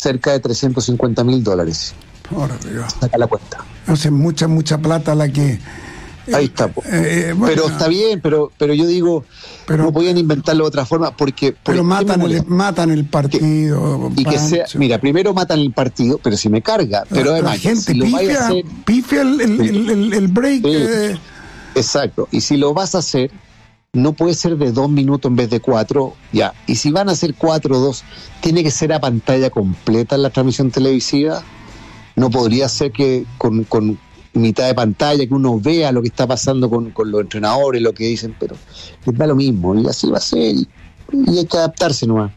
cerca de $350,000. Saca la cuenta. Hace mucha plata la que... Ahí está. Bueno, pero está bien, pero yo digo, no podían inventarlo de otra forma porque matan el partido. Y que sea, mira, primero matan el partido, pero si me carga, pero además la gente si pifia el break. Exacto. Y si lo vas a hacer, no puede ser de 2 minutos en vez de 4, ya. Y si van a hacer 4 o 2, tiene que ser a pantalla completa en la transmisión televisiva. No podría ser que con mitad de pantalla, que uno vea lo que está pasando con los entrenadores, lo que dicen, pero les da lo mismo, y así va a ser, y hay que adaptarse nomás.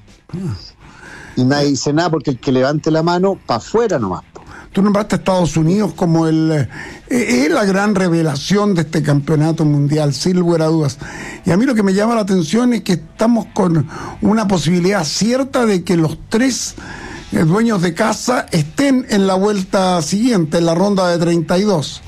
Y nadie dice nada, porque el que levante la mano, para afuera nomás. Tú nombraste a Estados Unidos como es la gran revelación de este campeonato mundial, sin lugar a dudas. Y a mí lo que me llama la atención es que estamos con una posibilidad cierta de que los 3 dueños de casa estén en la vuelta siguiente, en la ronda de 32.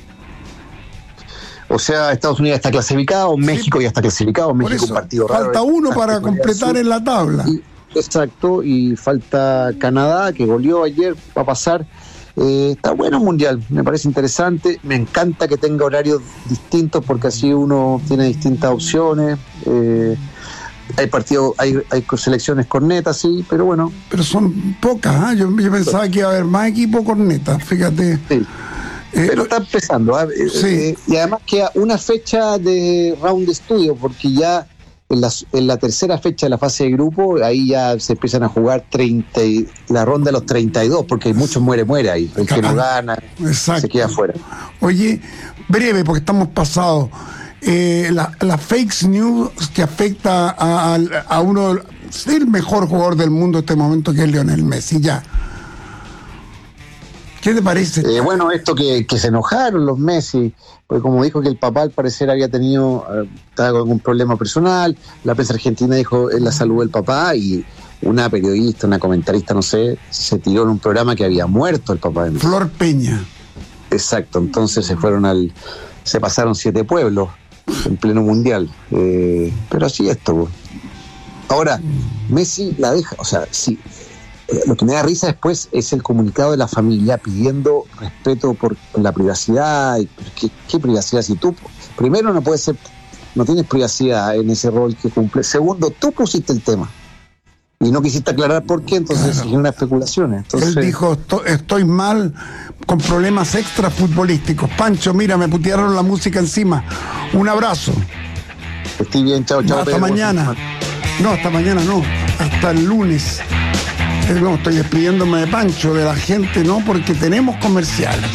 O sea, Estados Unidos está clasificado, México ya está clasificado, México un partido raro. Falta uno para completar en la tabla. Exacto, y falta Canadá, que goleó ayer, va a pasar. Está bueno el mundial, me parece interesante, me encanta que tenga horarios distintos porque así uno tiene distintas opciones. Hay partidos, hay selecciones cornetas, sí, pero bueno. Pero son pocas, ¿eh? Yo pensaba que iba a haber más equipos cornetas, fíjate. Sí. Pero está empezando, ¿eh? Y además queda una fecha de round de estudio, porque ya en la tercera fecha de la fase de grupo, ahí ya se empiezan a jugar la ronda de los 32, porque hay muchos muere ahí. El que no gana, se queda afuera. Oye, breve, porque estamos pasados. La fake news que afecta a uno el mejor jugador del mundo en este momento, que es Lionel Messi, ya. ¿Qué te parece? Bueno, esto que se enojaron los Messi, porque como dijo que el papá al parecer estaba con algún problema personal, la prensa argentina dijo es la salud del papá, y una periodista, una comentarista, no sé, se tiró en un programa que había muerto el papá de Messi. Flor Peña. Exacto, entonces se pasaron 7 pueblos en pleno mundial, pero así esto. Ahora Messi la deja, o sea, sí, lo que me da risa después es el comunicado de la familia pidiendo respeto por la privacidad. ¿Qué privacidad? Si tú primero no tienes privacidad en ese rol que cumple, segundo, tú pusiste el tema y no quisiste aclarar por qué, entonces se generan especulaciones. Entonces, él dijo, estoy mal, con problemas extra futbolísticos. Pancho, mira, me putearon la música encima. Un abrazo. Estoy bien, chao. Hasta mañana. No, hasta mañana no. Hasta el lunes. No, estoy despidiéndome de Pancho, de la gente, no, porque tenemos comerciales.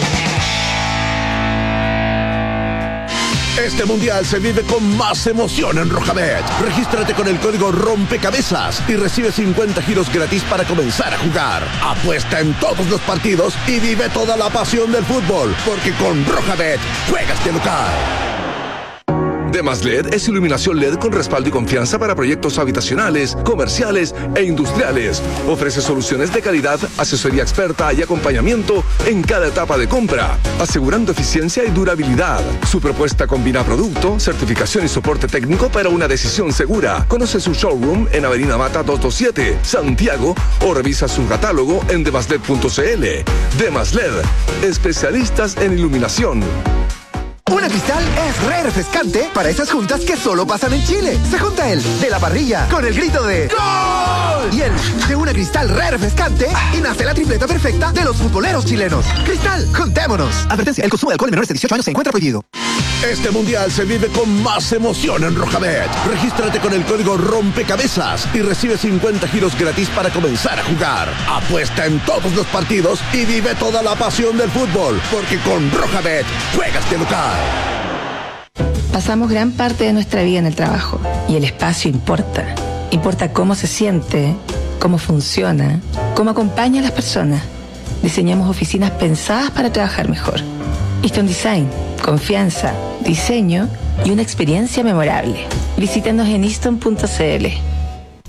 Este mundial se vive con más emoción en Rojabet. Regístrate con el código Rompecabezas y recibe 50 giros gratis para comenzar a jugar. Apuesta en todos los partidos y vive toda la pasión del fútbol, porque con Rojabet juegas de local. Demas LED es iluminación LED con respaldo y confianza para proyectos habitacionales, comerciales e industriales. Ofrece soluciones de calidad, asesoría experta y acompañamiento en cada etapa de compra, asegurando eficiencia y durabilidad. Su propuesta combina producto, certificación y soporte técnico para una decisión segura. Conoce su showroom en Avenida Mata 227, Santiago, o revisa su catálogo en demasled.cl. Demas LED, especialistas en iluminación. Una Cristal es re refrescante para esas juntas que solo pasan en Chile. Se junta el de la parrilla con el grito de ¡Gol! Y el de una Cristal re refrescante y nace la tripleta perfecta de los futboleros chilenos. Cristal, juntémonos. Advertencia, el consumo de alcohol en menores de 18 años se encuentra prohibido. Este mundial se vive con más emoción en Rojabet. Regístrate con el código Rompecabezas y recibe 50 giros gratis para comenzar a jugar. Apuesta en todos los partidos y vive toda la pasión del fútbol, porque con Rojabet juegas de local. Pasamos gran parte de nuestra vida en el trabajo y el espacio importa. Importa cómo se siente, cómo funciona, cómo acompaña a las personas. Diseñamos oficinas pensadas para trabajar mejor. Easton Design, confianza, diseño y una experiencia memorable. Visítanos en easton.cl.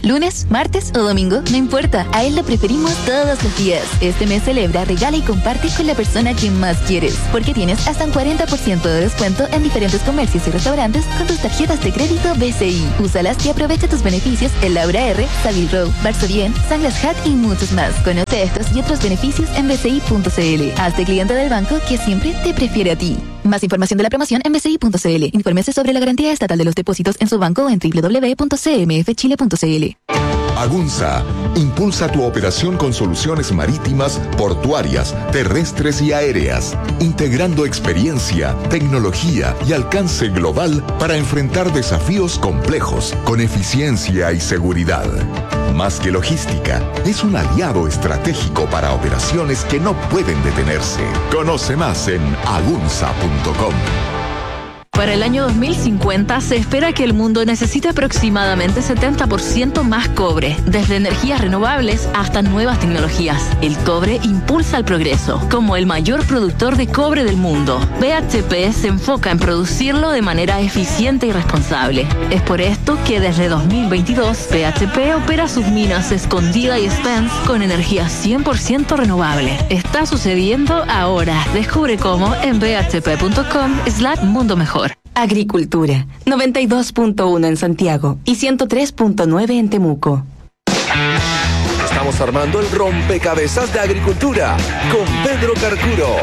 Lunes, martes o domingo, no importa. A él lo preferimos todos los días. Este mes celebra, regala y comparte con la persona que más quieres. Porque tienes hasta un 40% de descuento en diferentes comercios y restaurantes con tus tarjetas de crédito BCI. Úsalas y aprovecha tus beneficios en Laura R, Savile Row, Barso Bien, Sunglass Hut y muchos más. Conoce estos y otros beneficios en bci.cl. Hazte cliente del banco que siempre te prefiere a ti. Más información de la promoción en bci.cl. Infórmese sobre la garantía estatal de los depósitos en su banco en www.cmfchile.cl. Agunza impulsa tu operación con soluciones marítimas, portuarias, terrestres y aéreas, integrando experiencia, tecnología y alcance global para enfrentar desafíos complejos con eficiencia y seguridad. Más que logística, es un aliado estratégico para operaciones que no pueden detenerse. Conoce más en agunza.com. Para el año 2050 se espera que el mundo necesite aproximadamente 70% más cobre, desde energías renovables hasta nuevas tecnologías. El cobre impulsa el progreso. Como el mayor productor de cobre del mundo, BHP se enfoca en producirlo de manera eficiente y responsable. Es por esto que desde 2022 BHP opera sus minas Escondida y Spence con energía 100% renovable. Está sucediendo ahora. Descubre cómo en bhp.com/mundo mejor. Agricultura, 92.1 en Santiago y 103.9 en Temuco. Estamos armando el rompecabezas de agricultura con Pedro Carcuro.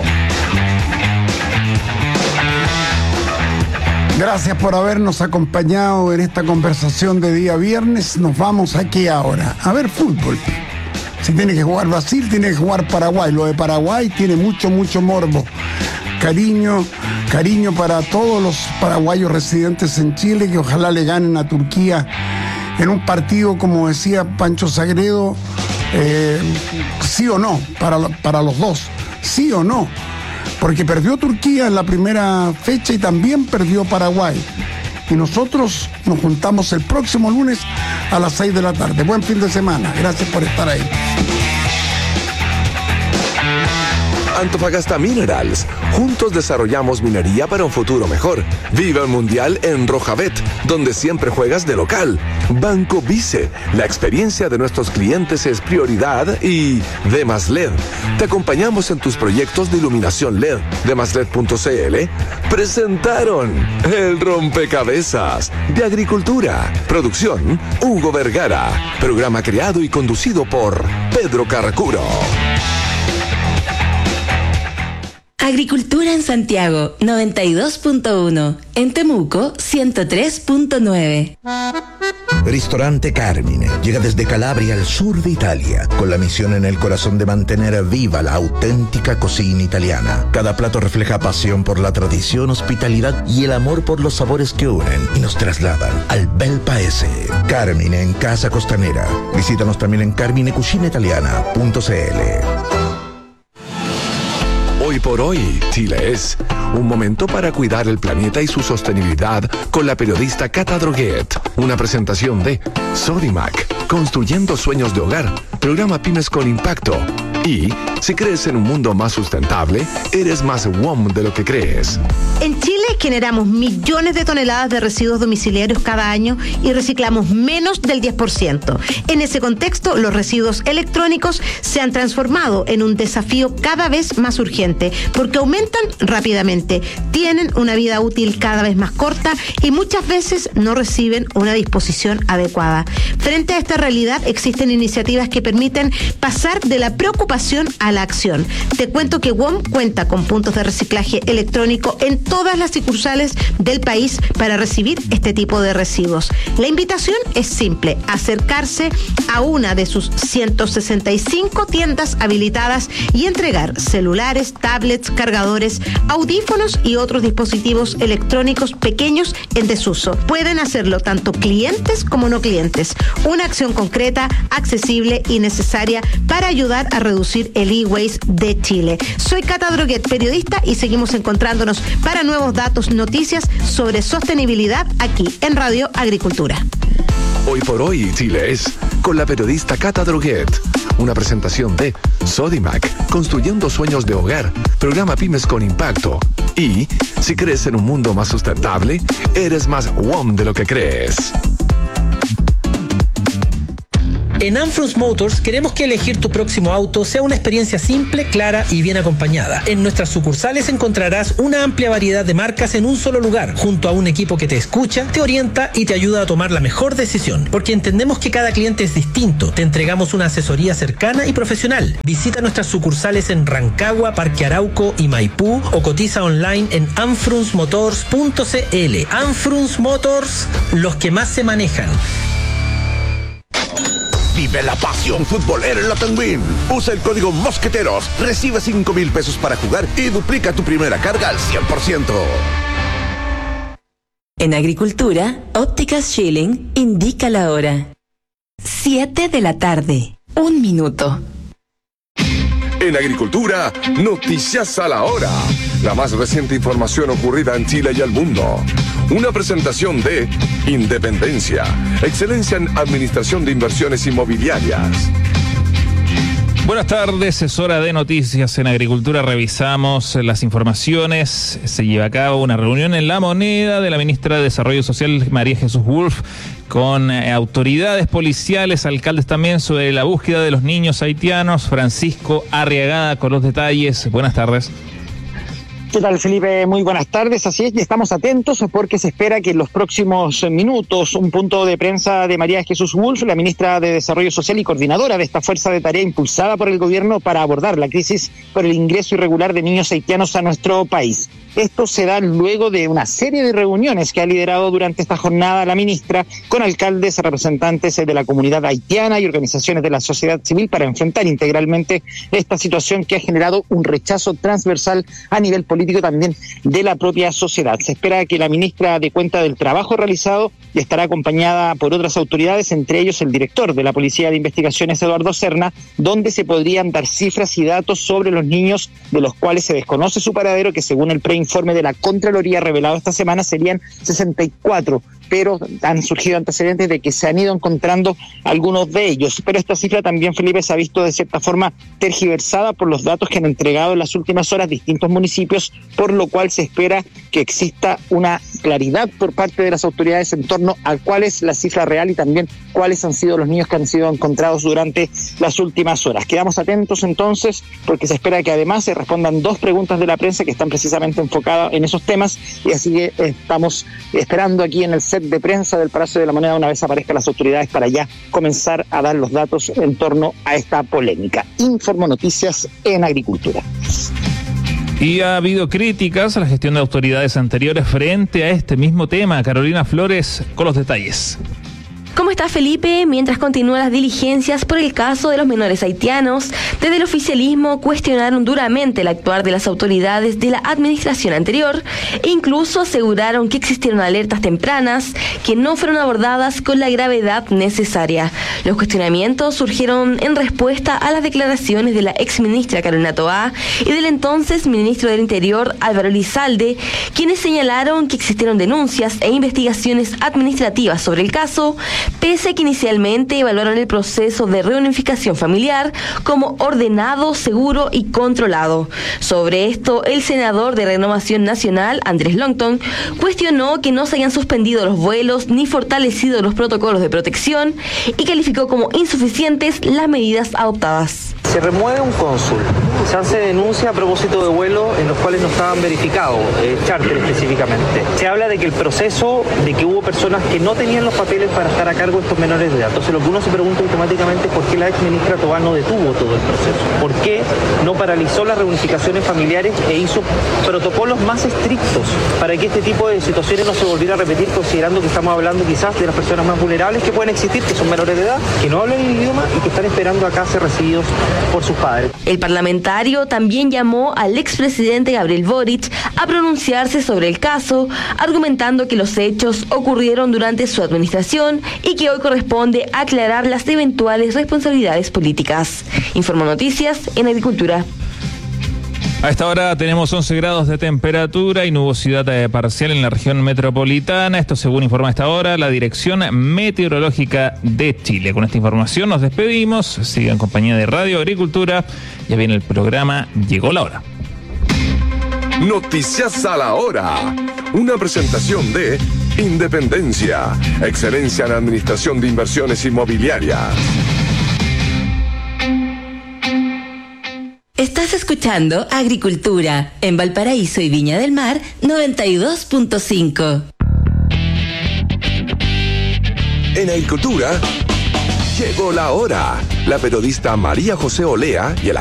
Gracias por habernos acompañado en esta conversación de día viernes. Nos vamos aquí ahora a ver fútbol. Si tiene que jugar Brasil, tiene que jugar Paraguay. Lo de Paraguay tiene mucho morbo. Cariño para todos los paraguayos residentes en Chile, que ojalá le ganen a Turquía en un partido, como decía Pancho Sagredo, sí o no, para los dos, sí o no, porque perdió Turquía en la primera fecha y también perdió Paraguay. Y nosotros nos juntamos el próximo lunes a las 6 de la tarde. Buen fin de semana, gracias por estar ahí. Antofagasta Minerals. Juntos desarrollamos minería para un futuro mejor. Viva el Mundial en Rojabet, donde siempre juegas de local. Banco Vice. La experiencia de nuestros clientes es prioridad. Y Demas-LED. Te acompañamos en tus proyectos de iluminación LED. Demas-LED.cl presentaron el rompecabezas de agricultura. Producción Hugo Vergara. Programa creado y conducido por Pedro Carcuro. Agricultura en Santiago, 92.1. En Temuco, 103.9. Ristorante Carmine llega desde Calabria al sur de Italia, con la misión en el corazón de mantener viva la auténtica cocina italiana. Cada plato refleja pasión por la tradición, hospitalidad y el amor por los sabores que unen y nos trasladan al bel paese. Carmine en Casa Costanera. Visítanos también en carminecucinaitaliana.cl. Hoy por hoy, Chile es un momento para cuidar el planeta y su sostenibilidad con la periodista Cata Droguet. Una presentación de Sodimac, construyendo sueños de hogar, programa Pymes con Impacto. Y si crees en un mundo más sustentable, eres más WOM de lo que crees. En Chile generamos millones de toneladas de residuos domiciliarios cada año y reciclamos menos del 10%. En ese contexto, los residuos electrónicos se han transformado en un desafío cada vez más urgente porque aumentan rápidamente, tienen una vida útil cada vez más corta y muchas veces no reciben una disposición adecuada. Frente a esta realidad, existen iniciativas que permiten pasar de la preocupación a la acción. Te cuento que WOM cuenta con puntos de reciclaje electrónico en todas las sucursales del país para recibir este tipo de residuos. La invitación es simple: acercarse a una de sus 165 tiendas habilitadas y entregar celulares, tablets, cargadores, audífonos y otros dispositivos electrónicos pequeños en desuso. Pueden hacerlo tanto clientes como no clientes. Una acción concreta, accesible y necesaria para ayudar a reducir el e-waste de Chile. Soy Cata Droguet, periodista, y seguimos encontrándonos para nuevos datos, noticias sobre sostenibilidad aquí en Radio Agricultura. Hoy por hoy, Chile es con la periodista Cata Droguet. Una presentación de Sodimac, construyendo sueños de hogar, programa Pymes con Impacto. Y si crees en un mundo más sustentable, eres más WOM de lo que crees. En Anfrunz Motors queremos que elegir tu próximo auto sea una experiencia simple, clara y bien acompañada. En nuestras sucursales encontrarás una amplia variedad de marcas en un solo lugar, junto a un equipo que te escucha, te orienta y te ayuda a tomar la mejor decisión. Porque entendemos que cada cliente es distinto. Te entregamos una asesoría cercana y profesional. Visita nuestras sucursales en Rancagua, Parque Arauco y Maipú o cotiza online en anfrunzmotors.cl. Anfrunz Motors, los que más se manejan. Vive la pasión futbolera en la Tenguín. Usa el código Mosqueteros, recibe 5,000 pesos para jugar y duplica tu primera carga al 100%. En Agricultura, Ópticas Schilling indica la hora. 7 de la tarde, 1 minuto. En Agricultura, noticias a la hora. La más reciente información ocurrida en Chile y el mundo. Una presentación de Independencia, excelencia en administración de inversiones inmobiliarias. Buenas tardes, es hora de noticias en Agricultura. Revisamos las informaciones. Se lleva a cabo una reunión en La Moneda de la ministra de Desarrollo Social, María Jesús Wolf, con autoridades policiales, alcaldes también, sobre la búsqueda de los niños haitianos. Francisco Arriagada con los detalles. Buenas tardes. ¿Qué tal, Felipe? Muy buenas tardes. Así es, y estamos atentos porque se espera que en los próximos minutos un punto de prensa de María Jesús Wolf, la ministra de Desarrollo Social y coordinadora de esta fuerza de tarea impulsada por el gobierno para abordar la crisis por el ingreso irregular de niños haitianos a nuestro país. Esto se da luego de una serie de reuniones que ha liderado durante esta jornada la ministra con alcaldes, representantes de la comunidad haitiana y organizaciones de la sociedad civil para enfrentar integralmente esta situación que ha generado un rechazo transversal a nivel político también de la propia sociedad. Se espera que la ministra dé cuenta del trabajo realizado y estará acompañada por otras autoridades, entre ellos el director de la Policía de Investigaciones, Eduardo Serna, donde se podrían dar cifras y datos sobre los niños de los cuales se desconoce su paradero, que según el preinforme de la Contraloría revelado esta semana serían 64, pero han surgido antecedentes de que se han ido encontrando algunos de ellos. Pero esta cifra también, Felipe, se ha visto de cierta forma tergiversada por los datos que han entregado en las últimas horas distintos municipios, por lo cual se espera que exista una claridad por parte de las autoridades en torno a cuál es la cifra real y también cuáles han sido los niños que han sido encontrados durante las últimas horas. Quedamos atentos entonces, porque se espera que además se respondan 2 preguntas de la prensa que están precisamente enfocadas en esos temas, y así que estamos esperando aquí en el set de prensa del Palacio de la Moneda una vez aparezcan las autoridades para ya comenzar a dar los datos en torno a esta polémica. Informo Noticias en Agricultura. Y ha habido críticas a la gestión de autoridades anteriores frente a este mismo tema. Carolina Flores con los detalles. ¿Cómo está, Felipe? Mientras continúan las diligencias por el caso de los menores haitianos, desde el oficialismo cuestionaron duramente el actuar de las autoridades de la administración anterior e incluso aseguraron que existieron alertas tempranas que no fueron abordadas con la gravedad necesaria. Los cuestionamientos surgieron en respuesta a las declaraciones de la exministra Carolina Toá y del entonces ministro del Interior Álvaro Elizalde, quienes señalaron que existieron denuncias e investigaciones administrativas sobre el caso, pese a que inicialmente evaluaron el proceso de reunificación familiar como ordenado, seguro y controlado. Sobre esto, el senador de Renovación Nacional, Andrés Longton, cuestionó que no se hayan suspendido los vuelos ni fortalecido los protocolos de protección y calificó como insuficientes las medidas adoptadas. Se remueve un cónsul, se hace denuncia a propósito de vuelos en los cuales no estaban verificados, charter específicamente. Se habla de que el proceso, de que hubo personas que no tenían los papeles para estar a cargo de estos menores de edad. Entonces lo que uno se pregunta automáticamente es por qué la exministra Toá no detuvo todo el proceso. ¿Por qué no paralizó las reunificaciones familiares e hizo protocolos más estrictos para que este tipo de situaciones no se volviera a repetir, considerando que estamos hablando quizás de las personas más vulnerables que pueden existir, que son menores de edad, que no hablan el idioma y que están esperando acá ser recibidos por sus padres? El parlamentario también llamó al expresidente Gabriel Boric a pronunciarse sobre el caso, argumentando que los hechos ocurrieron durante su administración y que hoy corresponde aclarar las eventuales responsabilidades políticas. Informo Noticias en Agricultura. A esta hora tenemos 11 grados de temperatura y nubosidad parcial en la región metropolitana. Esto según informa a esta hora la Dirección Meteorológica de Chile. Con esta información nos despedimos. Sigue en compañía de Radio Agricultura. Ya viene el programa Llegó la Hora. Noticias a la hora. Una presentación de Independencia, excelencia en administración de inversiones inmobiliarias. Estás escuchando Agricultura en Valparaíso y Viña del Mar 92.5. En Agricultura llegó la hora. La periodista María José Olea y el